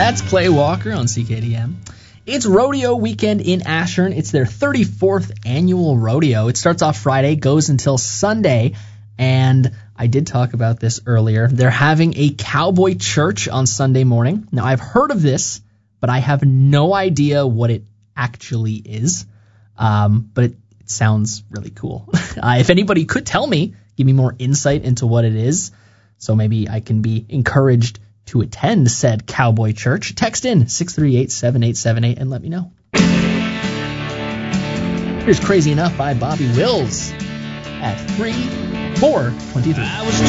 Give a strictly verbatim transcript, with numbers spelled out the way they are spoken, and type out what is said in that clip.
That's Clay Walker on C K D M. It's rodeo weekend in Ashern. It's their thirty-fourth annual rodeo. It starts off Friday, goes until Sunday, and I did talk about this earlier. They're having a cowboy church on Sunday morning. Now, I've heard of this, but I have no idea what it actually is, um, but it, it sounds really cool. uh, if anybody could tell me, give me more insight into what it is, so maybe I can be encouraged to attend said cowboy church, text in six three eight, seven eight seven eight and let me know. Here's Crazy Enough by Bobby Wills at three four twenty-three. I was